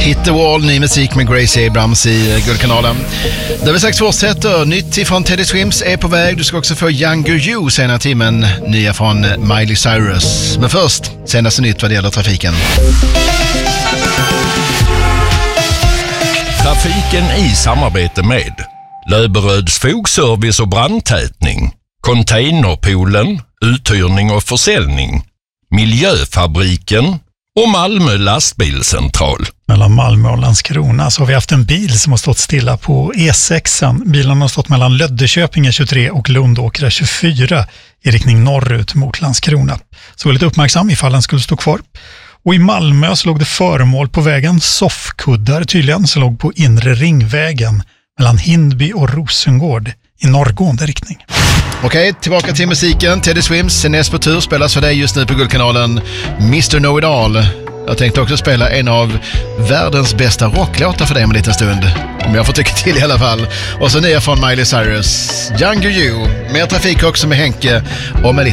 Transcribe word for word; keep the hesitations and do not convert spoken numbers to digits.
Hit the Wall, ny musik med Gracie Abrams i Guldkanalen. Där vi strax fortsätter. Nytt ifrån Teddy Swims är på väg. Du ska också få Younger You senare timmen. Nya från Miley Cyrus. Men först, senaste nytt vad det gäller trafiken. Trafiken i samarbete med Löberöds fogservice och brandtätning, Containerpoolen, uthyrning och försäljning, Miljöfabriken och Malmö lastbilscentral. Mellan Malmö och Landskrona så har vi haft en bil som har stått stilla på E sex. Bilen har stått mellan Löddeköpinge tjugotre och Lundåkra tjugofyra i riktning norrut mot Landskrona. Så var lite uppmärksam ifall den skulle stå kvar. Och i Malmö så låg det föremål på vägen, soffkuddar tydligen, som låg på inre ringvägen mellan Hindby och Rosengård i norrgående riktning. Okej, tillbaka till musiken. Teddy Swims, näst på tur, spelas för dig just nu på Guldkanalen. mister Know It All. Jag tänkte också spela en av världens bästa rocklåtar för dig om en liten stund. Om jag får tycka till i alla fall. Och så nya från Miley Cyrus, Younger You. Mer trafik också med Henke och med